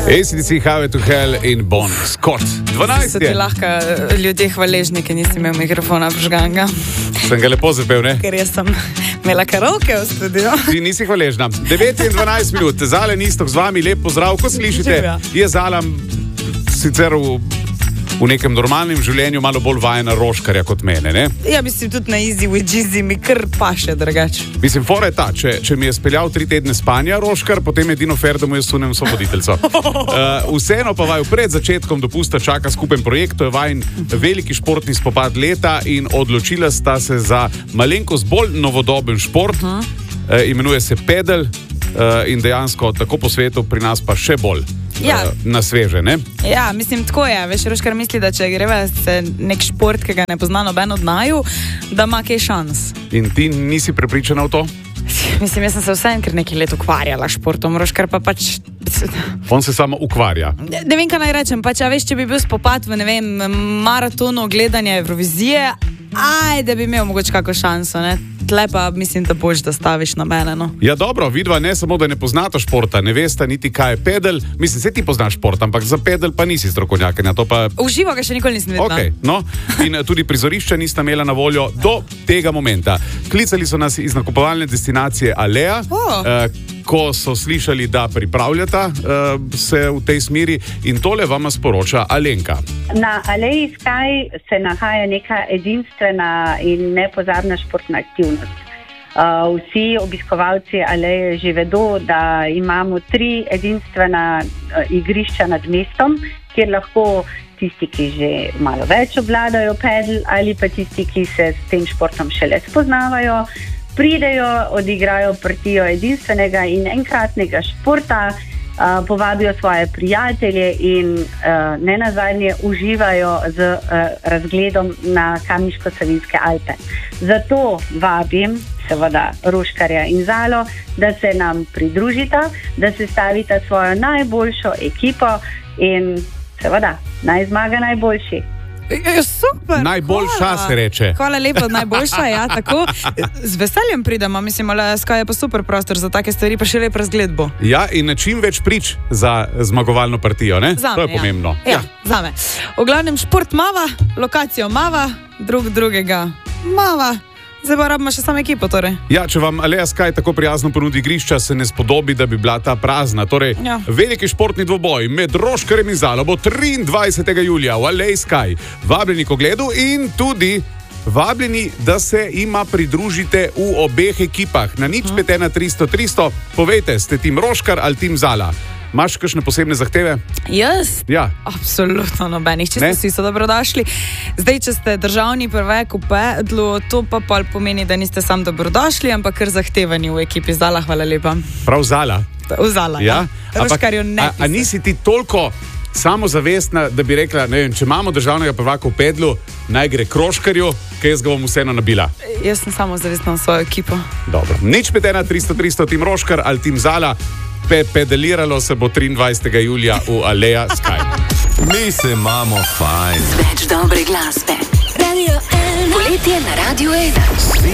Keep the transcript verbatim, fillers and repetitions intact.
A C D C, Highway to Hell in Bon Scott. dvanajst So ti lahko ljudje hvaležni, ker nisi imel mikrofona vžganga. Sem ga lepo zapel, ne? Ker jaz sem imela karaoke v studiu. Ti nisi hvaležna. devet in dvanajst minut. Zale Nistok z vami, lep pozdrav. Ko slišite, je Zala sicer v, v nekem normalnem življenju malo bolj vajena roškarja kot mene, ne? Ja, mislim, tudi na Easy with Jeezy mi kar paše drugače. Mislim, fora je ta, če, če mi je speljal tri tedne spanja roškar, potem je edino fair, da mu je sunem svoboditeljco. Uh, vseeno pa vaju pred začetkom dopusta čaka skupen projekt, to je vajen veliki športni spopad leta in odločila sta se za malenkost bolj novodoben šport, uh-huh. uh, imenuje se pedal uh, in dejansko tako po svetu, pri nas pa še bolj. Ja. Na sveže, ne? Ja, mislim, tako je. Veš, roškar misli, da če greva se nek šport, ki ga ne pozna noben od naju, da ima kaj šans. In ti nisi prepričana v to? Mislim, jaz sem se vsem kar nekaj let ukvarjala športom, roškar pa pač... On se samo ukvarja. Ne, ne vem, kaj naj rečem, pač, a veš, če bi bil spopad v, ne vem, maratonu gledanja Eurovizije, aj, da bi imel mogoče kako šanso, ne? Tle pa mislim, da boš, da staviš na mene, no. Ja, dobro, vidva ne samo, da ne poznata športa, ne veste niti kaj je pedal. Mislim, se ti poznaš šport, ampak za pedal pa nisi strokovnjakinja, to pa... Uživo ga še nikoli nisem videla. Okay, no, in tudi prizorišča nista imela na voljo do tega momenta. Klicali so nas iz nakupovalne destinacije Alea, oh. eh, ko so slišali, da pripravljata uh, se v tej smeri, in tole vama sporoča Alenka. Na Aleji Sky se nahaja neka edinstvena in nepozabna športna aktivnost. Uh, vsi obiskovalci Aleje že vedo, da imamo tri edinstvena uh, igrišča nad mestom, kjer lahko tisti, ki že malo več obvladajo pedal, ali pa tisti, ki se s tem športom šele spoznavajo, pridejo, odigrajo partijo edinstvenega in enkratnega športa, uh, povabijo svoje prijatelje in uh, ne nazadnje uživajo z uh, razgledom na Kamniško-Savinjske Alpe. Zato vabim seveda Roškarja in Zalo, da se nam pridružita, da se stavita svojo najboljšo ekipo in seveda naj zmaga najboljši. Je super, najboljša hvala. Se reče. Hvala lepa, najboljša, ja, tako. Z veseljem pridemo, mislim, ale Sky je pa super prostor za take stvari, pa še lep razgled bo. Ja, in čim več prič za zmagovalno partijo, ne? Zame, to je pomembno. Ja, ja, zame. V glavnem šport mava, lokacijo mava, drug drugega mava. Zdaj pa rabimo še samo ekipo, torej. Ja, če vam Alea Sky tako prijazno ponudi igrišča, se ne spodobi, da bi bila ta prazna. Torej, ja. Veliki športni dvoboj med Roškarjem in Zalo bo triindvajsetega julija v Alea Sky. Vabljeni k ogledu in tudi vabljeni, da se ima pridružite v obeh ekipah. Na nič pet ena tristo tristo povejte, ste tim Roškar ali tim Zala. Imaš kakšne posebne zahteve? Jaz? Ja. Absolutno nobenih, če ste vsi so dobrodošli. Zdaj, če ste državni prvak v pedlu, to pa pol pomeni, da niste sam dobrodošli, ampak kar zahtevani v ekipi Zala, hvala lepa. Prav Zala? V Zala, ja. ja. Roškarju ne a, a nisi ti toliko samozavestna, da bi rekla, ne vem, če imamo državnega prvaka v pedlu, naj gre k Roškarju, ker jaz ga bom vseeno nabila. Jaz sem samozavestna v svojo ekipo. Dobro. Nič pet ena tristo tristo, tim Roškar ali tim Zala. Pe pedaliralo se bo triindvajsetega julija v Alea Sky. Mi se imamo fajn. Več dobre glasbe. Radio ena. Poletje na Radio ena.